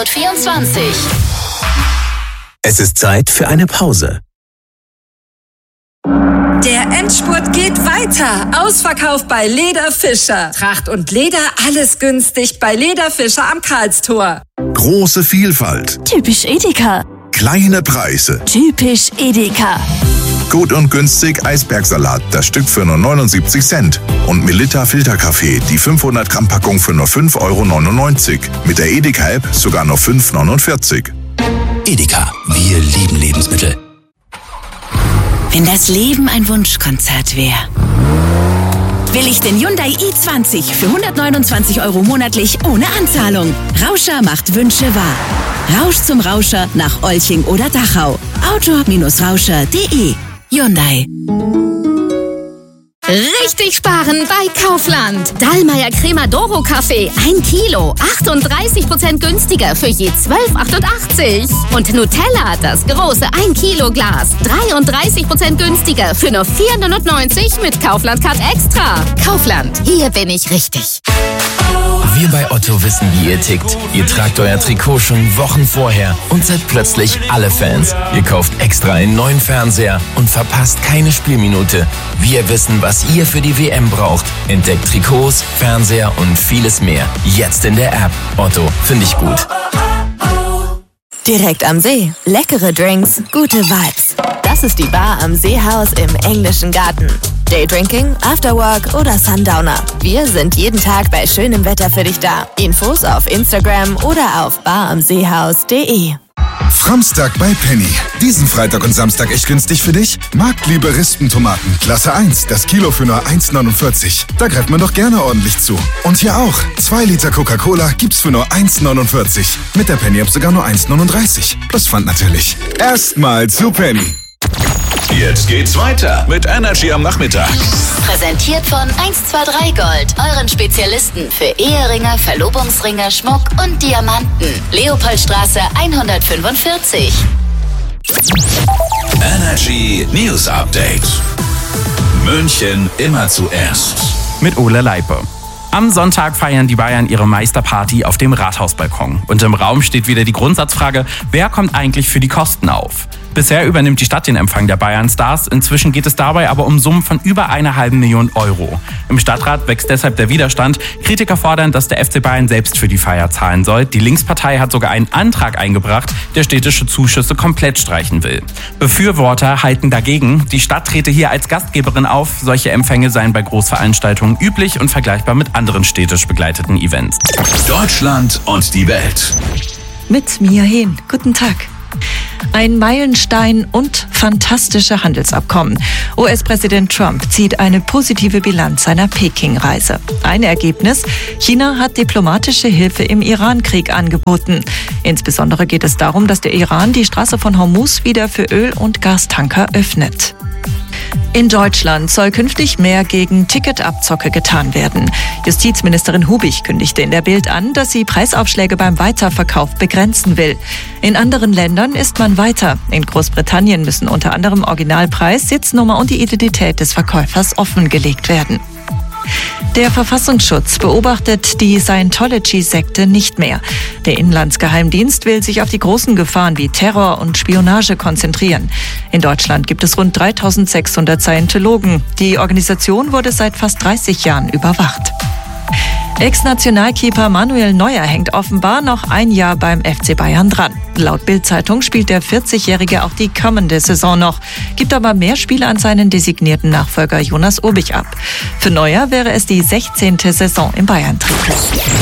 24. Es ist Zeit für eine Pause. Der Endspurt geht weiter. Ausverkauf bei Leder Fischer. Tracht und Leder, alles günstig bei Leder Fischer am Karlstor. Große Vielfalt. Typisch Edeka. Kleine Preise. Typisch Edeka. Gut und günstig Eisbergsalat, das Stück für nur 79 Cent. Und Melitta Filterkaffee, die 500 Gramm Packung für nur 5,99 €. Mit der Edeka-App sogar nur 5,49 €. Edeka, wir lieben Lebensmittel. Wenn das Leben ein Wunschkonzert wäre, will ich den Hyundai i20 für 129 € monatlich ohne Anzahlung. Rauscher macht Wünsche wahr. Rausch zum Rauscher nach Olching oder Dachau. Auto-Rauscher.de. Hyundai. Richtig sparen bei Kaufland. Dallmayr Cremadoro Kaffee 1 Kilo, 38% günstiger für je 12,88 €. Und Nutella, das große 1 Kilo Glas, 33% günstiger für nur 4,99 € mit Kaufland Card Extra. Kaufland, hier bin ich richtig. Wir bei Otto wissen, wie ihr tickt. Ihr tragt euer Trikot schon Wochen vorher und seid plötzlich alle Fans. Ihr kauft extra einen neuen Fernseher und verpasst keine Spielminute. Wir wissen, was ihr für die WM braucht. Entdeckt Trikots, Fernseher und vieles mehr. Jetzt in der App. Otto, finde ich gut. Direkt am See. Leckere Drinks, gute Vibes. Das ist die Bar am Seehaus im englischen Garten. Daydrinking, Afterwork oder Sundowner. Wir sind jeden Tag bei schönem Wetter für dich da. Infos auf Instagram oder auf baramseehaus.de. Framstag bei Penny. Diesen Freitag und Samstag echt günstig für dich? Marktliebe Rispentomaten, Klasse 1, das Kilo für nur 1,49 €. Da greift man doch gerne ordentlich zu. Und hier auch, 2 Liter Coca-Cola gibt's für nur 1,49 €. Mit der Penny-App sogar nur 1,39 €. Plus Pfand natürlich. Erstmal zu Penny. Jetzt geht's weiter mit Energy am Nachmittag. Präsentiert von 123 Gold, euren Spezialisten für Eheringe, Verlobungsringe, Schmuck und Diamanten. Leopoldstraße 145. Energy News Update. München immer zuerst. Mit Ole Leipe. Am Sonntag feiern die Bayern ihre Meisterparty auf dem Rathausbalkon. Und im Raum steht wieder die Grundsatzfrage, wer kommt eigentlich für die Kosten auf? Bisher übernimmt die Stadt den Empfang der Bayern-Stars. Inzwischen geht es dabei aber um Summen von über 1,5 Millionen €. Im Stadtrat wächst deshalb der Widerstand. Kritiker fordern, dass der FC Bayern selbst für die Feier zahlen soll. Die Linkspartei hat sogar einen Antrag eingebracht, der städtische Zuschüsse komplett streichen will. Befürworter halten dagegen. Die Stadt trete hier als Gastgeberin auf. Solche Empfänge seien bei Großveranstaltungen üblich und vergleichbar mit anderen städtisch begleiteten Events. Deutschland und die Welt. Mit Mia Hehn. Guten Tag. Ein Meilenstein und fantastische Handelsabkommen. US-Präsident Trump zieht eine positive Bilanz seiner Peking-Reise. Ein Ergebnis: China hat diplomatische Hilfe im Iran-Krieg angeboten. Insbesondere geht es darum, dass der Iran die Straße von Hormuz wieder für Öl- und Gastanker öffnet. In Deutschland soll künftig mehr gegen Ticketabzocke getan werden. Justizministerin Hubig kündigte in der Bild an, dass sie Preisaufschläge beim Weiterverkauf begrenzen will. In anderen Ländern ist man weiter. In Großbritannien müssen unter anderem Originalpreis, Sitznummer und die Identität des Verkäufers offengelegt werden. Der Verfassungsschutz beobachtet die Scientology-Sekte nicht mehr. Der Inlandsgeheimdienst will sich auf die großen Gefahren wie Terror und Spionage konzentrieren. In Deutschland gibt es rund 3600 Scientologen. Die Organisation wurde seit fast 30 Jahren überwacht. Ex-Nationalkeeper Manuel Neuer hängt offenbar noch ein Jahr beim FC Bayern dran. Laut Bild-Zeitung spielt der 40-Jährige auch die kommende Saison noch, gibt aber mehr Spiele an seinen designierten Nachfolger Jonas Urbich ab. Für Neuer wäre es die 16. Saison im Bayern-Trikot.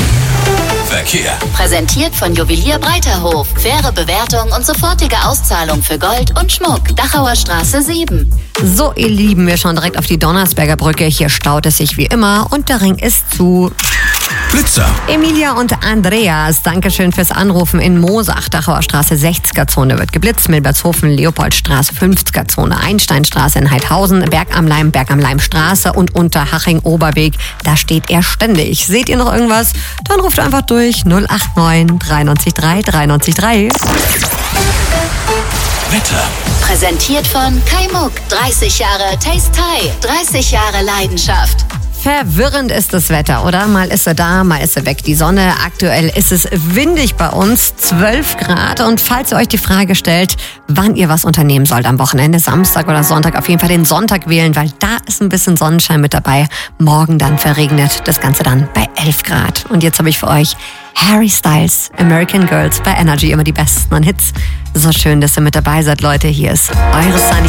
Verkehr. Präsentiert von Juwelier Breiterhof. Faire Bewertung und sofortige Auszahlung für Gold und Schmuck. Dachauer Straße 7. So, ihr Lieben, wir schauen direkt auf die Donnersberger Brücke. Hier staut es sich wie immer und der Ring ist zu. Blitzer. Emilia und Andreas, Dankeschön fürs Anrufen in Moosach. Dachauer Straße 60er-Zone wird geblitzt. Milbertshofen, Leopoldstraße 50er-Zone. Einsteinstraße in Heidhausen, Berg am Leimstraße und Unterhaching-Oberweg. Da steht er ständig. Seht ihr noch irgendwas? Dann ruft einfach durch 089 93 3 93 3. Wetter. Präsentiert von Kai Muck. 30 Jahre Taste Thai. 30 Jahre Leidenschaft. Verwirrend ist das Wetter, oder? Mal ist sie da, mal ist sie weg. Die Sonne, aktuell ist es windig bei uns, 12 Grad. Und falls ihr euch die Frage stellt, wann ihr was unternehmen sollt am Wochenende, Samstag oder Sonntag, auf jeden Fall den Sonntag wählen, weil da ist ein bisschen Sonnenschein mit dabei. Morgen dann verregnet, das Ganze dann bei 11 Grad. Und jetzt habe ich für euch Harry Styles, American Girls bei Energy, immer die besten Hits. So schön, dass ihr mit dabei seid, Leute. Hier ist eure Sunny.